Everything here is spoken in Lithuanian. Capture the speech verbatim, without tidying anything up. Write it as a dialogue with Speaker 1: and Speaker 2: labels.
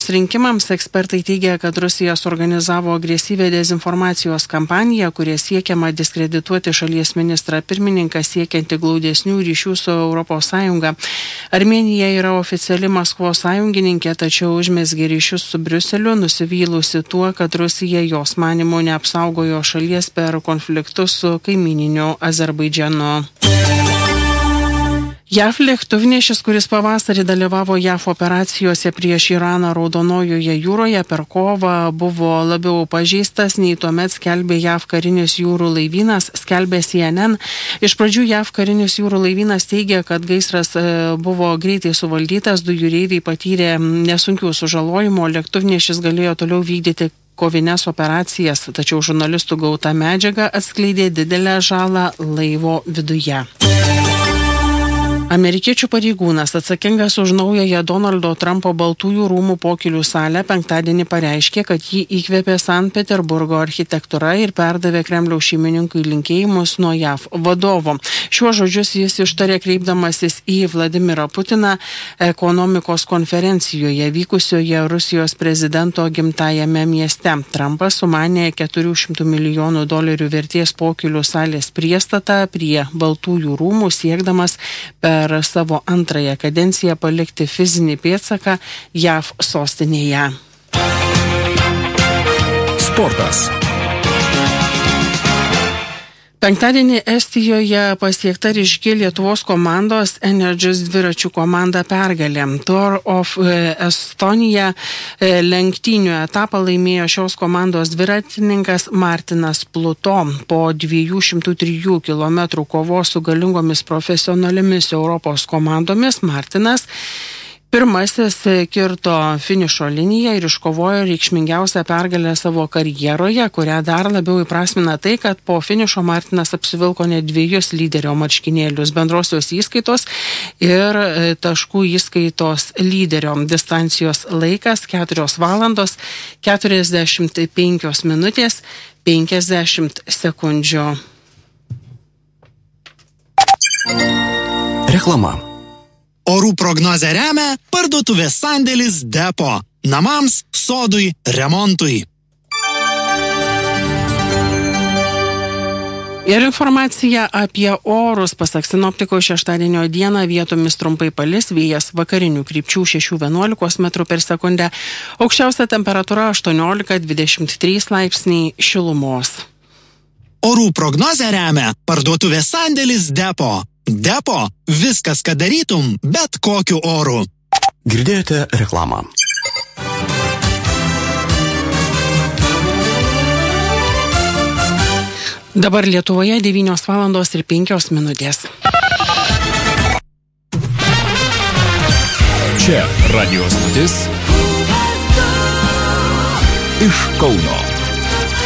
Speaker 1: prasidėjus rinkimams, ekspertai teigia, kad Rusija suorganizavo agresyvę dezinformacijos kampaniją, kuria siekiama diskredituoti šalies ministrą pirmininką siekianti glaudesnių ryšių su Europos Sąjunga. Armėnija yra oficiali Maskvos sąjungininkė, tačiau užmezgė ryšius su Briuseliu, nusivylusi tuo, kad Rusija jos manymu neapsaugojo šalies per konfliktus su kaimyniniu Azerbaidžanu. JAV lėktuvnešis, kuris pavasarį dalyvavo JAV operacijose prieš Iraną Raudonojoje jūroje, per kovą buvo labiau pažeistas, nei tuomet skelbė JAV karinis jūrų laivynas, skelbė C N N. Iš pradžių JAV karinis jūrų laivynas teigia, kad gaisras buvo greitai suvaldytas, du jūreiviai patyrė nesunkių sužalojimų, lėktuvnešis galėjo toliau vykdyti kovinės operacijas, tačiau žurnalistų gauta medžiaga atskleidė didelę žalą laivo viduje. Amerikiečių pareigūnas atsakingas už naująją Donaldo Trumpo Baltųjų rūmų pokylių salę penktadienį pareiškė, kad jį įkvėpė Sankt Peterburgo architektūra ir perdavė Kremliaus šeimininkui linkėjimus nuo JAV vadovo. Šiuo žodžius jis ištarė kreipdamasis į Vladimirą Putiną ekonomikos konferencijoje vykusioje Rusijos prezidento gimtajame mieste. Trumpas sumanė keturių šimtų milijonų dolerių vertės pokylių salės priestatą prie Baltųjų rūmų, siekdamas per per savo antrąją kadenciją palikti fizinį pėdsaką JAV sostinėje.
Speaker 2: Sportas.
Speaker 1: Penktadienį Estijoje pasiekta ryški Lietuvos komandos Energis dviračių komanda pergalė. Tour of Estonia lenktynių etapą laimėjo šios komandos dviratininkas Martinas Pluto. Po dviejų šimtų trijų kilometrų kovos su galingomis profesionaliomis Europos komandomis Martinas pirmasis kirto finišo liniją ir iškovojo reikšmingiausią pergalę savo karjeroje, kurią dar labiau įprasmina tai, kad po finišo Martinas apsivilko net dviejus lyderio marškinėlius bendrosios įskaitos ir taškų įskaitos lyderio. Distancijos laikas keturios valandos keturiasdešimt penkios minutės penkiasdešimt sekundžių.
Speaker 2: Reklama.
Speaker 3: Orų prognozę remia parduotuvės sandėlis Depo. Namams, sodui, remontui.
Speaker 1: Ir informacija apie orus. Pasak sinoptikų, šeštadienio dieną vietomis trumpai palis, vėjas vakarinių krypčių šešių vienuolikos metrų per sekundę. Aukščiausia temperatūra aštuoniolika dvidešimt trys laipsniai šilumos.
Speaker 3: Orų prognozę remia parduotuvės sandėlis Depo. Depo – viskas, ką darytum, bet kokiu oru.
Speaker 2: Girdėjote reklamą.
Speaker 1: Dabar Lietuvoje devynios valandos ir penkios minutės.
Speaker 2: Čia radio stotis iš Kauno.